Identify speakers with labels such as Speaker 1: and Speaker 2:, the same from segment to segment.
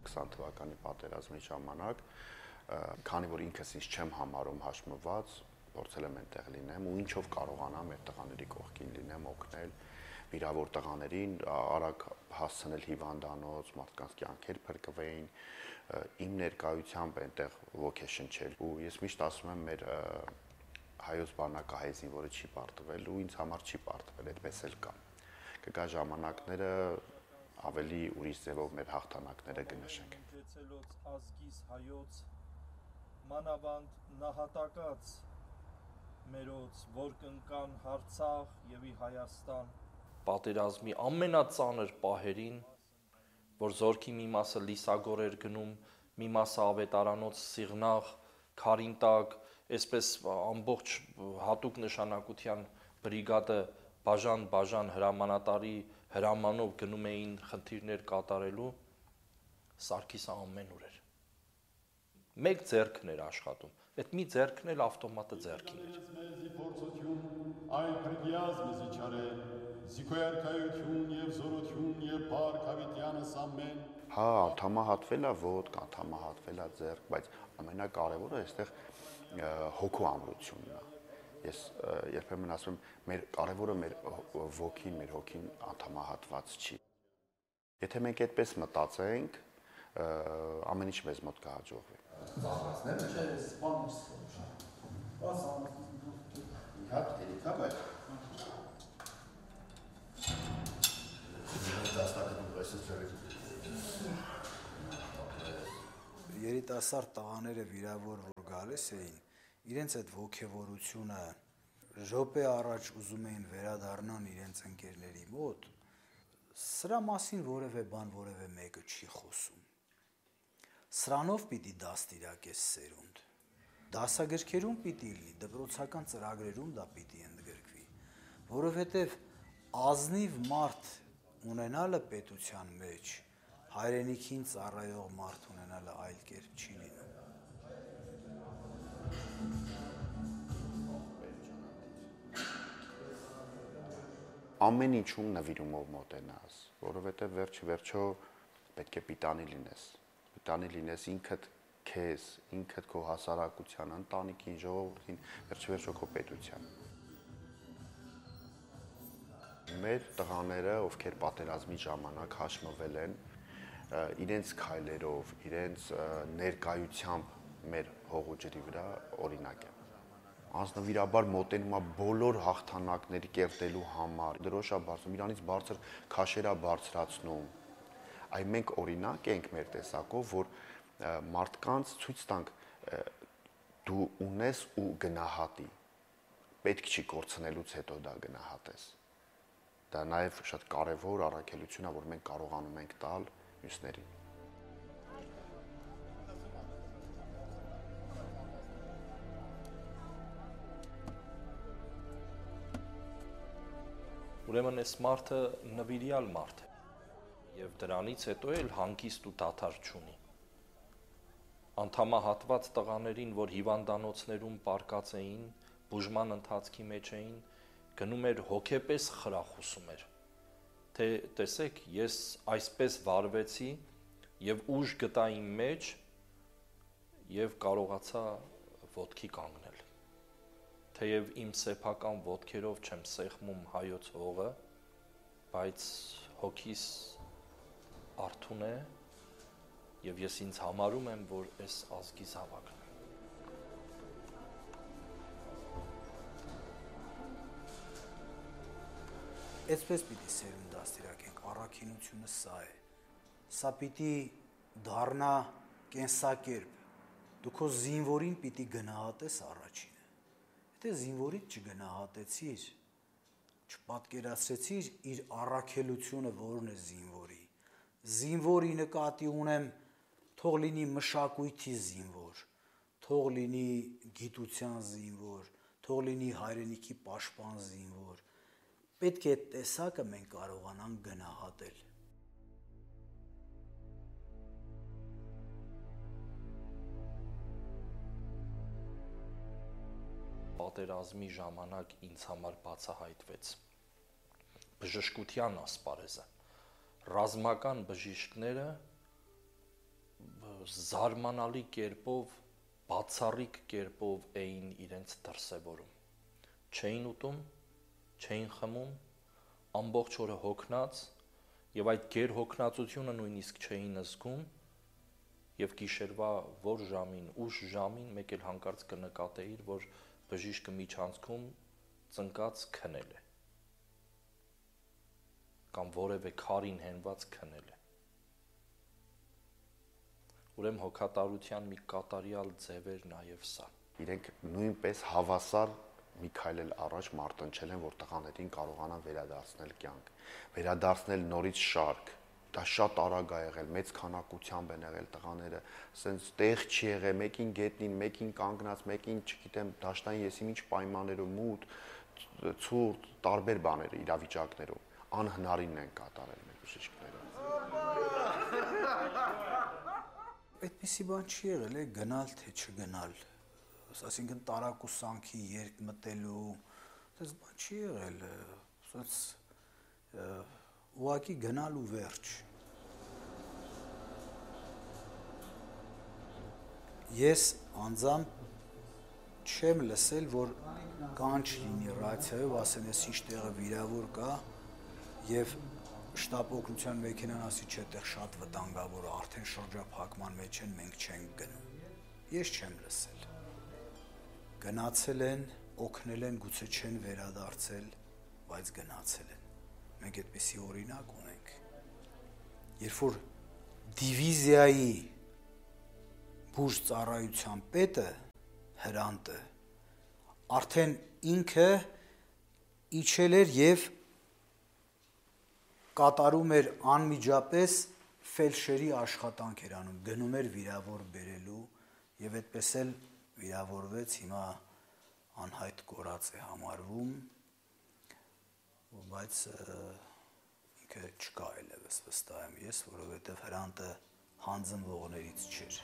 Speaker 1: 20 թվականի պատերազմի ժամանակ, քանի որ ինքս ինձ չեմ համարում հաշմված, փորձել եմ այնտեղ լինեմ ու ինչով կարողանամ այդ տղաների կողքին լինեմ, օգնել վիրավոր տղաներին, արագ հասցնել հիվանդանոց, մարդկանց կյանքեր փրկվեին, իմ ներկայությամբ այնտեղ ոգեշնչել ու ես միշտ ասում եմ մեր հայոց բանակահայերին, որը չի պարտվել ու ինձ համար չի պարտվել, այդպես էլ կա։ Կգա ժամանակները ավելի ուրիշ ձևով մեր հաղթանակները կնշենք։
Speaker 2: Ջեցելոց ազգիս հայոց մանավանդ նահատակած մերոց, որ կնկան Արցախ եւ ի Հայաստան։
Speaker 3: Պատերազմի ամենածանր պահերին, որ զորքի մի մասը լիսագոր էր գնում, մի մասը ավետարանոց Սիղնաղ, Քարինտակ, այսպես ամբողջ հատուկ նշանակության բրիգադը բաժան հրամանատարի հրամանով գնում էին խնդիրներ կատարելու, Սարգիսը ամենուր էր։ Մեկ ձեռքն էր աշխատում, այդ մի ձեռքն էլ ավտոմատը ձեռքին էր։
Speaker 4: Այն փրկյազ մեզի չարե, զիքոյարքայություն եւ զորություն եւ բարք հավիտյանս ամեն։
Speaker 1: Հա, անդամահատվել է ոտք, անդամահատվել է ձեռք, բայց ամենակարևորը այստեղ հոգու ամրությունն է։ Ես երբեմն ասում եմ, մեր կարևորը մեր ոգին, մեր հոգին անդամահատված չի։ Եթե մենք այդպես մտածենք, ամեն ինչ մեզ մոտ կհաջողվի։
Speaker 5: Ծախսներ չէ, սպանս։ Իհարկե, դիտա բայց։
Speaker 6: Երիտասարդ տղաները վիրավոր որ գալիս էին, իրենց այդ ոգևորությունը րոպե առաջ ուզում էին վերադառնան իրենց ընկերների մոտ, սրա մասին որևէ բան որևէ մեկը չի խոսում։ Սրանով պիտի դաստիարակես սերունդ։ Դասագրքերում պիտի լինի, դպրոցական ծրագրերում դա պիտի ընդգրկվի, որովհետև ազնիվ մարդ ունենալը պետության մեջ, հայրենիքին ծառայող մարդ ունենալը այլ կերպ չի լինում։
Speaker 1: Ամեն ինչում նվիրումով մոտենաս, որովհետև վերջը պետք է պիտանի լինես։ Պիտանի լինես ինքդ քեզ, ինքդ քո հասարակության, ընտանիքին, ժողովրդին, վերջը քո պետության։ Մեր տղաները, ովքեր պատերազմի ժամանակ հաշմվել են, իրենց քայլերով, իրենց ներկայությամբ մեր հողոջրի վրա օրինակ են։ Անձնվիրաբար մոտենում է բոլոր հաղթանակների կերտելու համար, դրոշա բարձրում, իրանից բարձր քաշերա բարձրացնում։ Այ մենք օրինակ ենք մեր տեսակով, որ մարդկանց ցույց տանք դու ունես ու գնահատի։ Պետք չի կորցնելուց հետո դա գնահատես։ Դա նաև շատ կարևոր առաքելություն է, որ մենք կարողանում ենք տալ մյուսներին։
Speaker 3: Ուրեմն այս մարդը նվիրյալ մարդ է եւ դրանից հետո էլ հանգիստ ու դադար չունի։ Անդամահատված տղաներին, որ հիվանդանոցներում պարկած էին, բուժման ընթացքի մեջ էին, գնում էր հոգեպես խրախուսում էր, թե տեսեք, ես այսպես վարվեցի եւ ուժ գտա իմ մեջ եւ կարողացա ոտքի կանգնել։ Թեև իմ սեփական ոտքերով չեմ սեղմում հայոց հողը, բայց հոգիս արթուն է եւ ես ինձ համարում եմ, որ այս ազգի զավակն եմ։
Speaker 6: Այսպես պիտի սերունդ դաստիարակենք, առաքինությունը սա է։ Սա պիտի դառնա կենսակերպ։ Դու քո զինվորին պիտի գնահատես առաջինը։ Եթե զինվորից չգնահատեցիր, չպատկերացրեցիր իր առաքելությունը որն է զինվորի։ Զինվորի նկատի ունեմ, թող լինի մշակույթի զինվոր, թող լինի գիտության զինվոր, թող լինի հայրենիքի պաշտպան զինվոր։ Պետք է այդ տեսակը մենք կարողանանք գնահատել։
Speaker 3: Պատերազմի ժամանակ ինձ համար բացահայտվեց բժշկության ասպարեզը, ռազմական բժիշկները զարմանալի կերպով, բացառիկ կերպով էին իրենց դրսևորում։ Չէին ուտում, չէին խմում, ամբողջ օրը հոգնած, եւ այդ գերհոգնածությունը նույնիսկ չէին զգում, եւ գիշերվա որ ժամին, ուշ ժամին մեկ էլ հանկարծ կնկատեիր, որ բժիշկը միջանցքում ծնկած քնել է կամ որևէ քարին հենված քնել է։ Ուրեմն հոգատարության մի կատարյալ ձև էր նաև սա։
Speaker 1: Իրենք նույնպես հավասար մի քայլ էլ առաջ մարտնչել են, որ տղաներին կարողանան վերադարձնել կյանք, վերադարձնել նորից շարք։ Դա շատ արագ է եղել, մեծ քանակությամբ են եղել տղաները, ասենց տեղ չի եղել, մեկին գետնին, մեկին կանգնած, մեկին, չգիտեմ, դաշտային եսիմ ինչ պայմաններով, մութ, ցուրտ, տարբեր բաներ, իրավիճակներով, անհնարինն են կատարել մեր բժիշկները։
Speaker 6: Այդպիսի բան չի եղել, գնալ թե չգնալ, ասինքն տարակուսանքի երկ մտելու, այս բան չի եղել, ասած ուղղակի գնալ ու վերջ։ Ես անձամբ չեմ լսել, որ կանչ լինի ռացիայով, ասեն ես ինչ տեղը վիրավոր կա, եւ շտապ օգնության մեքենան ասի չէ, այդտեղ շատ վտանգավոր է, արդեն շրջափակման մեջ են, մենք չենք գնում։ Ես չեմ լսել։ Գնացել են, օգնել են, գուցե չեն վերադարձել, բայց գնացել են։ Մենք այդպիսի օրինակ ունենք։ Երբ որ դիվիզիայի բուժ ծառայության պետը Հրանտը արդեն ինքը իջել էր եւ կատարում էր անմիջապես ֆելշերի աշխատանք էր անում, գնում էր վիրավոր բերելու եւ այդպես էլ վիրավորվեց, հիմա անհայտ կորած է համարվում, բայց ինքը չկա այլևս վստահ եմ ես, որովհետեւ Հրանտը հանձնվողներից չէր։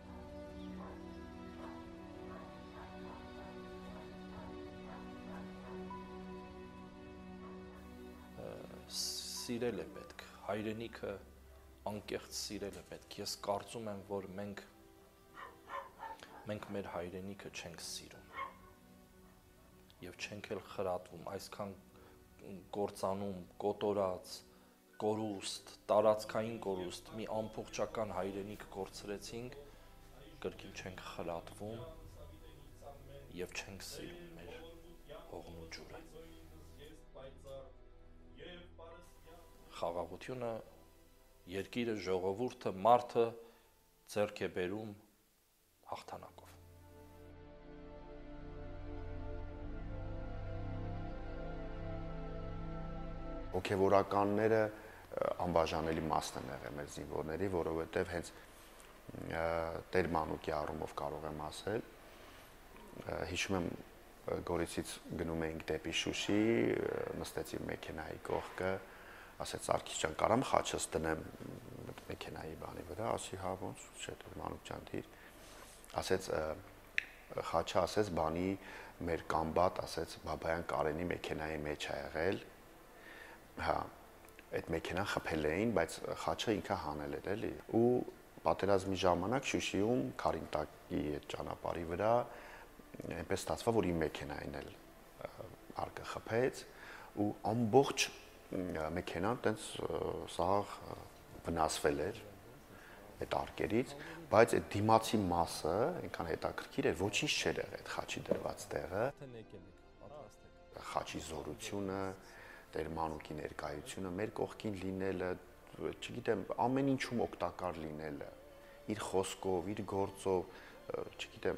Speaker 3: Սիրել է պետք, հայրենիքը անկեղծ սիրել է պետք։ Ես կարծում եմ, որ մենք մեր հայրենիքը չենք սիրում եւ չենք էլ խրատվում, այսքան կործանում, կոտորած, կորուստ, տարածքային կորուստ, մի ամբողջական հայրենիք կորցրեցինք, կրկին չենք խրատվում եւ չենք սիրում մեր հողն ու ջուրը։ Խաղաղությունը, երկիրը, ժողովուրդը, մարդը ձեռք է բերում հաղթանակով։
Speaker 1: Հոգևորականները անբաժանելի մասն են եղել մեր զինվորների, որովհետև հենց Տեր Մանուկի առումով կարող եմ ասել, հիշում եմ Գորիսից գնում էինք դեպի Շուշի, նստեցի մեքենայի կողքը, ասեց Արկիս ջան, կարամ խաչս դնեմ մեքենայի բանի վրա, ասի հա ոնց, չէ, Տեր Մանուկ ջան, դիր, ասեց խաչը, ասեց բանի մեր կամբատ, ասեց Բաբայան Կարենի մեքենայի մեջ է եղել, հա, այդ մեքենան խփել էին, բայց խաչը ինքը հանել էր, էլի, ու պատերազմի ժամանակ Շուշիում Քարինտակի այդ ճանապարհի վրա այնպես ստացվա, որ իմ մեքենային էլ արկը խփեց ու ամբողջ մեքենան տենց սաղ վնասվել էր այդ արկերից, բայց այդ դիմացի մասը այնքան հետաքրքիր էր, ոչինչ չէր եղել այդ խաչի դրված տեղը։ Խաչի զորությունը, Տեր Մանուկի ներկայությունը, մեր կողքին լինելը, չգիտեմ, ամեն ինչում օգտակար լինելը, իր խոսքով, իր գործով, չգիտեմ,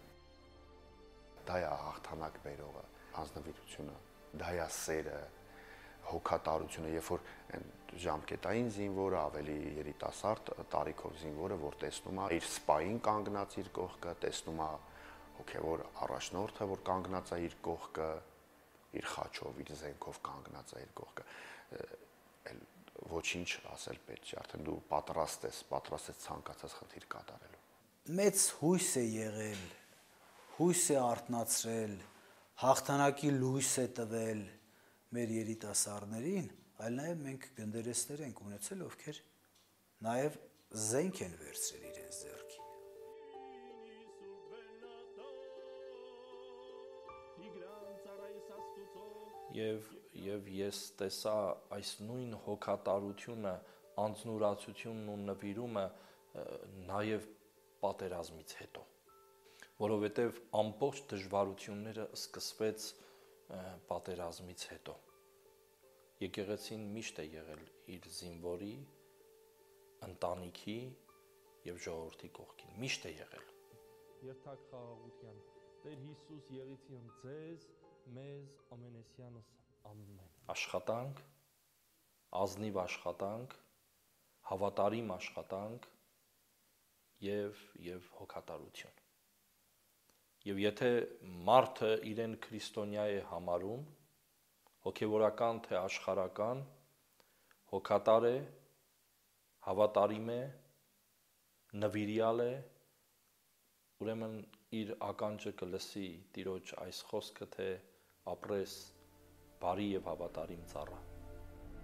Speaker 1: դա է հաղթանակ բերողը, հանձնվիրությունը, դա է սերը, հոգատարությունը, երբ որ ժամկետային զինվորը, ավելի երիտասարդ տարիքով զինվորը, որ տեսնում է իր սպային կանգնած իր կողքը, տեսնում է հոգևոր առաջնորդը, որ կանգնած է իր կողքը, իր խաչով, իր զենքով կանգնած է իր կողքը, էլ ոչինչ ասել պետք չէ, արդեն դու պատրաստ ես ցանկացած խնդիր կատարելու։
Speaker 6: Մեծ հույս է եղել, հույս է արթնացրել, հաղթանակի լույս է տվել մեր երիտասարդներին, այլ նաև մենք գնդերեսներ ենք ունեցել, ովքեր նաև զենք են վերցրել իրենց ձեռք։
Speaker 3: եւ ես տեսա այս նույն հոգատարությունը, անձնուրացությունն ու նվիրումը նաեւ պատերազմից հետո, որովհետեւ ամբողջ դժվարությունները սկսվեց պատերազմից հետո։ Եկեղեցին միշտ է եղել իր զինվորի, ընտանիքի եւ ժողովրդի կողքին, միշտ է եղել։
Speaker 7: Երթակ խաղաղության Տեր Հիսուս եղիցին ձեզ, մեզ ամենեսյանս ամեն։
Speaker 3: Աշխատանք, ազնիվ աշխատանք, հավատարիմ աշխատանք եւ հոգատարություն։ Եվ եթե մարդը իրեն քրիստոնյա է համարում, հոգևորական թե աշխարհական, հոգատար է, հավատարիմ է, նվիրյալ է, ուրեմն իր ականջը կլսի Տիրոջ այս խոսքը, թե ապրես բարի եւ հավատարիմ ծառա։